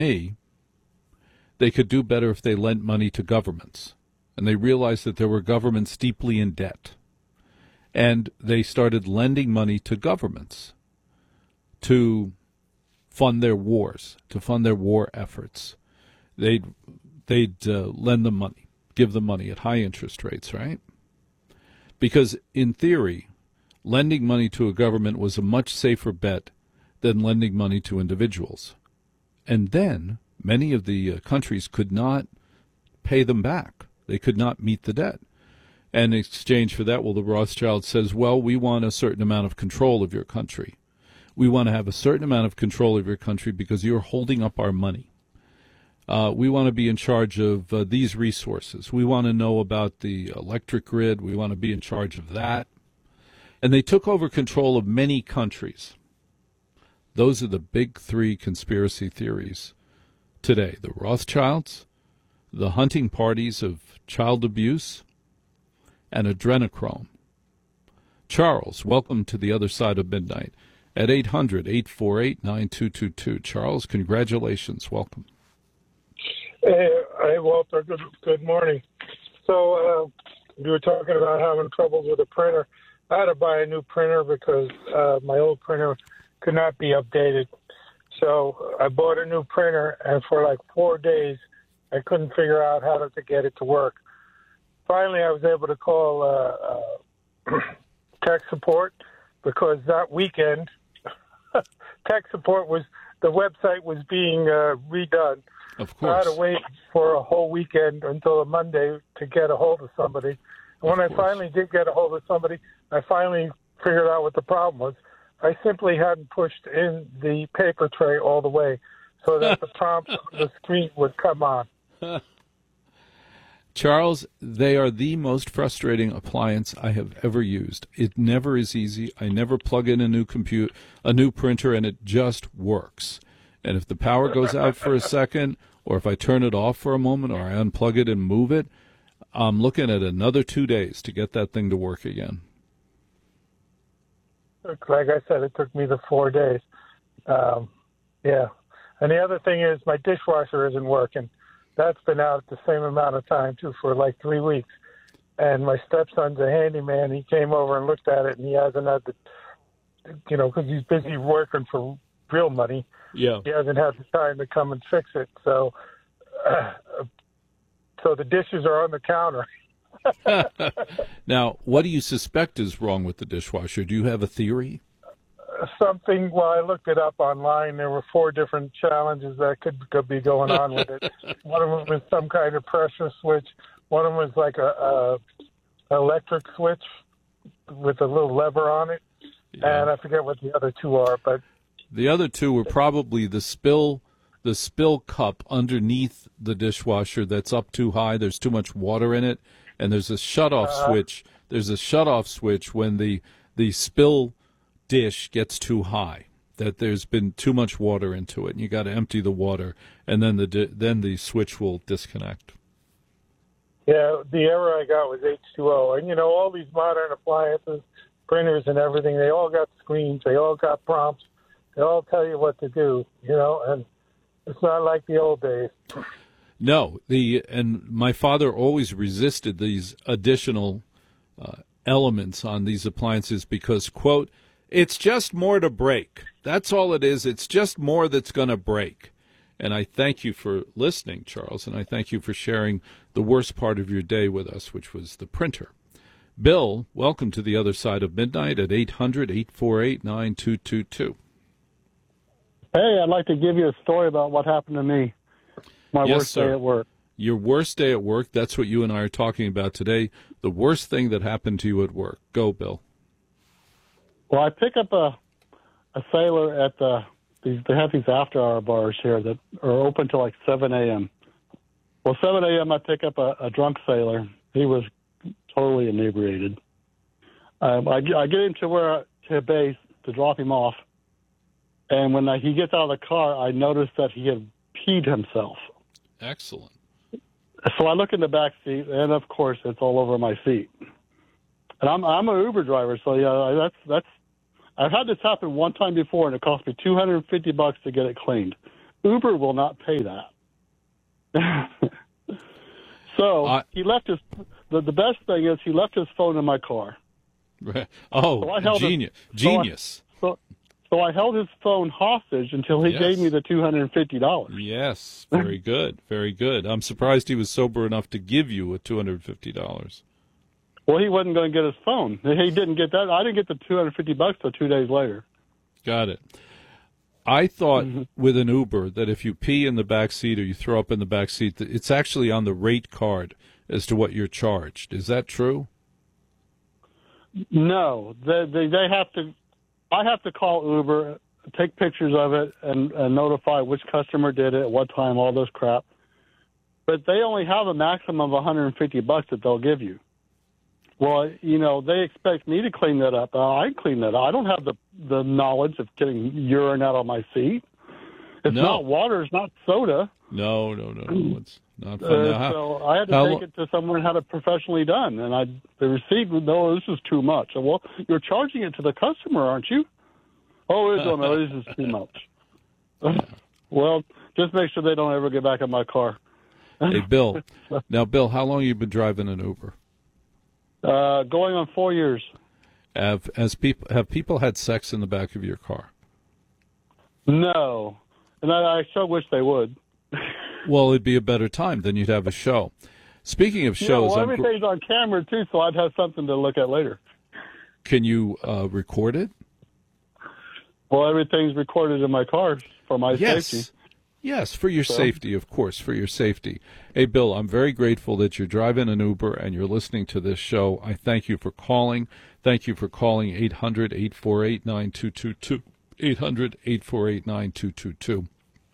me, they could do better if they lent money to governments. And they realized that there were governments deeply in debt. And they started lending money to governments to fund their wars, to fund their war efforts. They'd lend them money, give them money at high interest rates, right? Because in theory, lending money to a government was a much safer bet than lending money to individuals. And then many of the countries could not pay them back. They could not meet the debt. And in exchange for that, well, the Rothschild says, well, we want a certain amount of control of your country. We want to have a certain amount of control of your country because you're holding up our money. We want to be in charge of these resources. We want to know about the electric grid. We want to be in charge of that. And they took over control of many countries. Those are the big three conspiracy theories today. The Rothschilds, the hunting parties of child abuse, and adrenochrome. Charles, welcome to the other side of midnight at 800-848-9222. Charles, congratulations. Welcome. Hey, Walter. Good morning. So you were talking about having troubles with a printer. I had to buy a new printer because my old printer could not be updated. So I bought a new printer, and for like 4 days, I couldn't figure out how to get it to work. Finally, I was able to call tech support because that weekend, tech support the website was being redone. Of course. So I had to wait for a whole weekend until a Monday to get a hold of somebody. And when I finally did get a hold of somebody, I finally figured out what the problem was. I simply hadn't pushed in the paper tray all the way so that the prompt on the screen would come on. Charles, they are the most frustrating appliance I have ever used. It never is easy. I never plug in a new printer, and it just works. And if the power goes out for a second, or if I turn it off for a moment, or I unplug it and move it, I'm looking at another 2 days to get that thing to work again. Like I said, it took me the 4 days. Yeah. And the other thing is my dishwasher isn't working. That's been out the same amount of time, too, for like 3 weeks. And my stepson's a handyman. He came over and looked at it, and he hasn't had the, because he's busy working for real money. Yeah. He hasn't had the time to come and fix it. So the dishes are on the counter. Now, what do you suspect is wrong with the dishwasher? Do you have a theory? Well, I looked it up online. There were 4 different challenges that could be going on with it. One of them was some kind of pressure switch. One of them was like a electric switch with a little lever on it. Yeah. And I forget what the other 2 are. But the other 2 were probably the spill cup underneath the dishwasher that's up too high. There's too much water in it. And there's a shutoff switch. There's a shutoff switch when the spill dish gets too high, that there's been too much water into it, and you got to empty the water, and then the switch will disconnect. Yeah, the error I got was H2O. And, all these modern appliances, printers and everything, they all got screens, they all got prompts, they all tell you what to do, and it's not like the old days. No, and my father always resisted these additional elements on these appliances because, quote, it's just more to break. That's all it is. It's just more that's going to break. And I thank you for listening, Charles, and I thank you for sharing the worst part of your day with us, which was the printer. Bill, welcome to the other side of midnight at 800-848-9222. Hey, I'd like to give you a story about what happened to me. My worst day at work. Your worst day at work, that's what you and I are talking about today. The worst thing that happened to you at work. Go, Bill. Well, I pick up a sailor at they have these after-hour bars here that are open till like 7 a.m. Well, 7 a.m. I pick up a drunk sailor. He was totally inebriated. I get him to base to drop him off, and when he gets out of the car, I notice that he had peed himself. Excellent. So I look in the back seat, and of course, it's all over my seat. And I'm an Uber driver, so yeah, that's. I've had this happen one time before, and it cost me $250 to get it cleaned. Uber will not pay that. So he left his. The best thing is he left his phone in my car. Oh, So genius. So I held his phone hostage until he gave me the $250. Yes, very good, very good. I'm surprised he was sober enough to give you a $250. Well, he wasn't going to get his phone. He didn't get that. I didn't get the $250 till 2 days later. Got it. I thought with an Uber that if you pee in the back seat or you throw up in the back seat, that it's actually on the rate card as to what you're charged. Is that true? No, they have to. I have to call Uber, take pictures of it, and notify which customer did it, at what time, all this crap. But they only have a maximum of $150 that they'll give you. Well, they expect me to clean that up. I clean that up. I don't have the knowledge of getting urine out of my seat. It's not water. It's not soda. No. It's not fun. So I had to take it to someone who had it professionally done, and the receipt was, no, this is too much. Well, you're charging it to the customer, aren't you? Oh, it don't matter. This is too much. Well, just make sure they don't ever get back in my car. Hey, Bill. Now, Bill, how long have you been driving an Uber? Going on 4 years. Have people had sex in the back of your car? No, and I so wish they would. Well, it'd be a better time. Then you'd have a show. Speaking of shows, everything's on camera too, so I'd have something to look at later. Can you record it? Well, everything's recorded in my car for my safety. Yes, for your safety, of course, for your safety. Hey, Bill, I'm very grateful that you're driving an Uber and you're listening to this show. I thank you for calling. Thank you for calling 800-848-9222. 800-848-9222.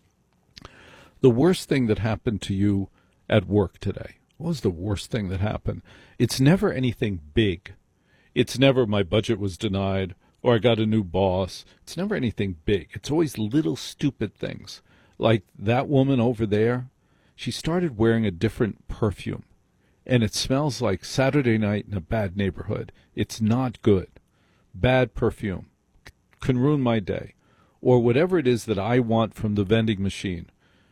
The worst thing that happened to you at work today, what was the worst thing that happened? It's never anything big. It's never my budget was denied or I got a new boss. It's never anything big. It's always little stupid things. Like that woman over there, she started wearing a different perfume, and it smells like Saturday night in a bad neighborhood. It's not good. Bad perfume can ruin my day. Or whatever it is that I want from the vending machine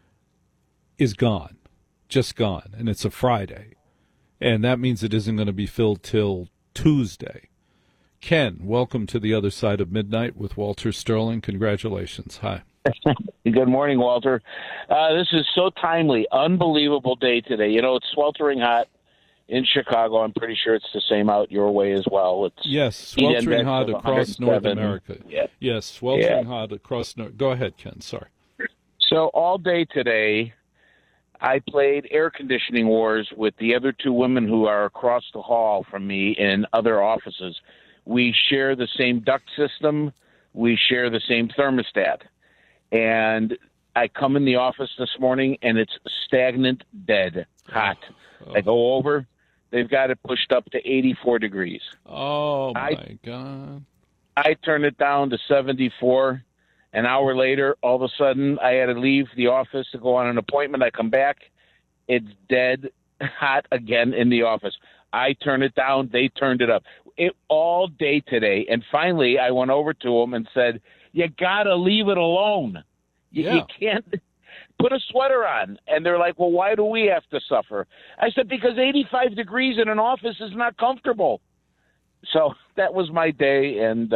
is gone, just gone, and it's a Friday. And that means it isn't going to be filled till Tuesday. Ken, welcome to the other side of midnight with Walter Sterling. Congratulations. Hi. Good morning, Walter. This is so timely. Unbelievable day today. It's sweltering hot in Chicago. I'm pretty sure it's the same out your way as well. Yes, sweltering hot across North America. Yeah. Yes, sweltering hot across North. Go ahead, Ken. Sorry. So all day today, I played air conditioning wars with the other two women who are across the hall from me in other offices. We share the same duct system. We share the same thermostat. And I come in the office this morning, and it's stagnant, dead, hot. I go over. They've got it pushed up to 84 degrees. Oh, my God. I turn it down to 74. An hour later, all of a sudden, I had to leave the office to go on an appointment. I come back. It's dead hot again in the office. I turn it down. They turned it up. All day today. And finally, I went over to them and said, you got to leave it alone. You can't put a sweater on. And they're like, well, why do we have to suffer? I said, because 85 degrees in an office is not comfortable. So that was my day. And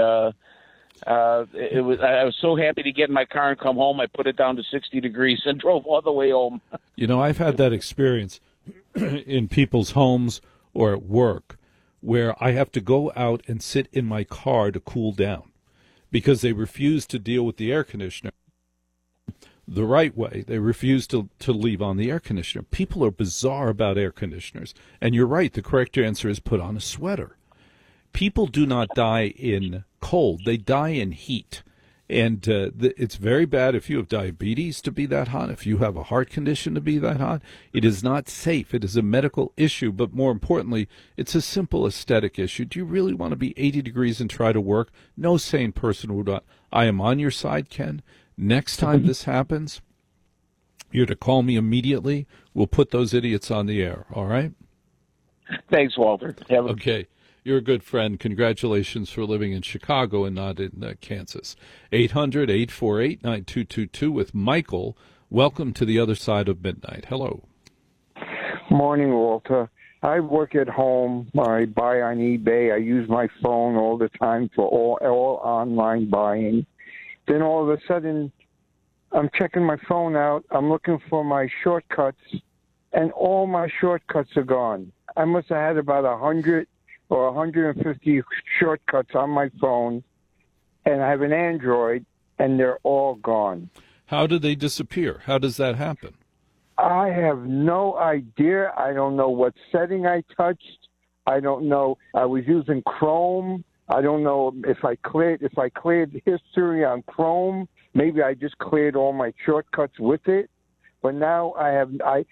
I was so happy to get in my car and come home. I put it down to 60 degrees and drove all the way home. I've had that experience in people's homes or at work where I have to go out and sit in my car to cool down because they refuse to deal with the air conditioner the right way. They refuse to leave on the air conditioner. People are bizarre about air conditioners. And you're right. The correct answer is put on a sweater. People do not die in cold. They die in heat. And it's very bad if you have diabetes to be that hot, if you have a heart condition to be that hot. It is not safe. It is a medical issue, but more importantly, it's a simple aesthetic issue. Do you really want to be 80 degrees and try to work? No sane person would want. I am on your side, Ken. Next time this happens, you're to call me immediately. We'll put those idiots on the air, all right? Thanks, Walter. Okay. You're a good friend. Congratulations for living in Chicago and not in Kansas. 800-848-9222 with Michael. Welcome to the other side of midnight. Hello. Morning, Walter. I work at home. I buy on eBay. I use my phone all the time for all online buying. Then all of a sudden, I'm checking my phone out. I'm looking for my shortcuts, and all my shortcuts are gone. I must have had about 100 or 150 shortcuts on my phone, and I have an Android, and they're all gone. How do they disappear? How does that happen? I have no idea. I don't know what setting I touched. I don't know. I was using Chrome. I don't know if I cleared history on Chrome. Maybe I just cleared all my shortcuts with it. But now I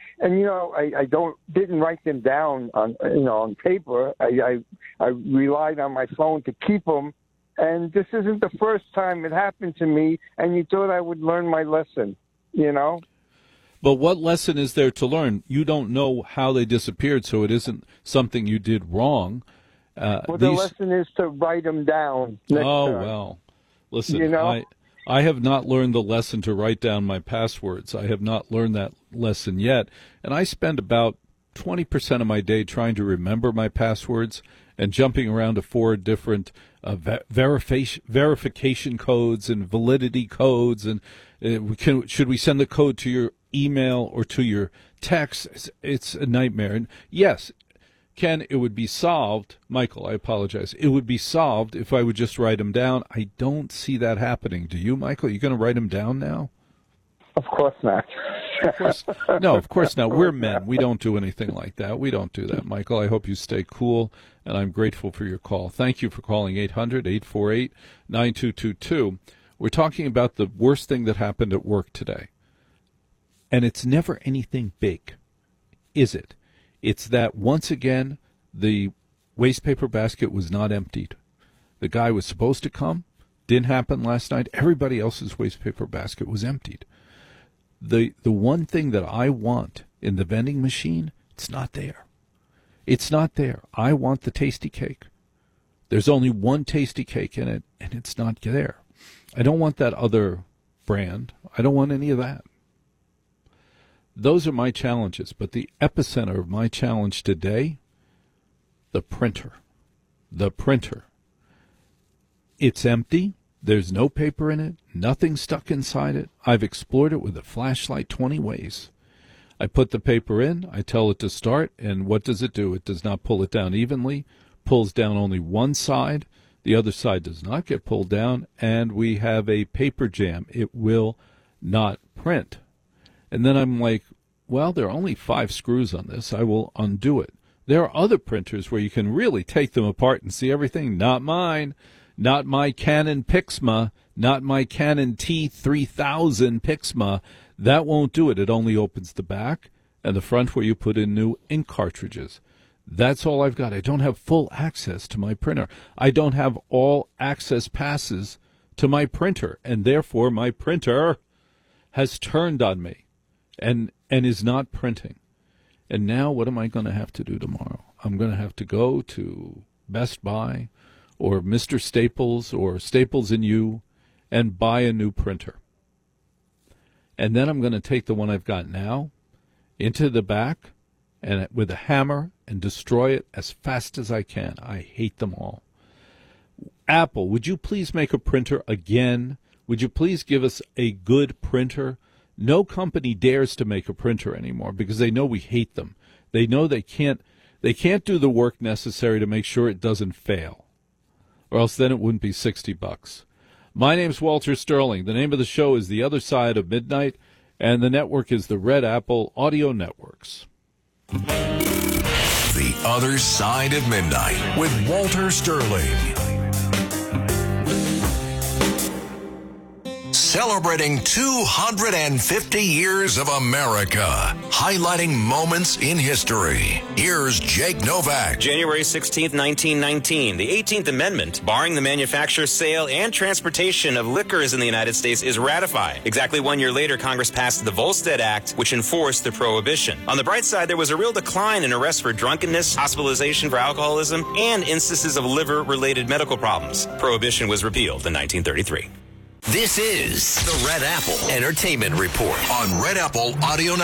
didn't write them down on paper. I relied on my phone to keep them. And this isn't the first time it happened to me. And you thought I would learn my lesson, But what lesson is there to learn? You don't know how they disappeared, so it isn't something you did wrong. The lesson is to write them down next time. Well, listen, I have not learned the lesson to write down my passwords. I have not learned that lesson yet, and I spend about 20% of my day trying to remember my passwords and jumping around to 4 different verification codes and validity codes, and should we send the code to your email or to your text? It's a nightmare. And yes, Ken, it would be solved. Michael, I apologize. It would be solved if I would just write them down. I don't see that happening. Do you, Michael? You going to write them down now? Of course not. No, of course not. We're men. We don't do anything like that. We don't do that, Michael. I hope you stay cool, and I'm grateful for your call. Thank you for calling 800-848-9222. We're talking about the worst thing that happened at work today. And it's never anything big, is it? It's that, once again, the waste paper basket was not emptied. The guy was supposed to come. Didn't happen last night. Everybody else's waste paper basket was emptied. The one thing that I want in the vending machine, it's not there. It's not there. I want the tasty cake. There's only one tasty cake in it, and it's not there. I don't want that other brand. I don't want any of that. Those are my challenges, but the epicenter of my challenge today, the printer. The printer. It's empty. There's no paper in it. Nothing stuck inside it. I've explored it with a flashlight 20 ways. I put the paper in. I tell it to start, and what does it do? It does not pull it down evenly. Pulls down only one side. The other side does not get pulled down, and we have a paper jam. It will not print. And then I'm like, well, there are only 5 screws on this. I will undo it. There are other printers where you can really take them apart and see everything. Not mine. Not my Canon Pixma. Not my Canon T3000 Pixma. That won't do it. It only opens the back and the front where you put in new ink cartridges. That's all I've got. I don't have full access to my printer. I don't have all access passes to my printer, and therefore my printer has turned on me and is not printing. And now what am I going to have to do tomorrow? I'm going to have to go to Best Buy or Mr. Staples or Staples & You and buy a new printer. And then I'm going to take the one I've got now into the back and with a hammer and destroy it as fast as I can. I hate them all. Apple, would you please make a printer again? Would you please give us a good printer? No company dares to make a printer anymore because they know we hate them. They know they can't do the work necessary to make sure it doesn't fail, or else then it wouldn't be $60. My name's Walter Sterling. The name of the show is The Other Side of Midnight, and the network is the Red Apple Audio Networks. The Other Side of Midnight with Walter Sterling. celebrating 250 years of America, highlighting moments in history. Here's Jake Novak. January 16th, 1919, the 18th Amendment, barring the manufacture, sale, and transportation of liquors in the United States, is ratified. Exactly 1 year later, Congress passed the Volstead Act, which enforced the prohibition. On the bright side, there was a real decline in arrests for drunkenness, hospitalization for alcoholism, and instances of liver-related medical problems. Prohibition was repealed in 1933. This is the Red Apple Entertainment Report on Red Apple Audio Network.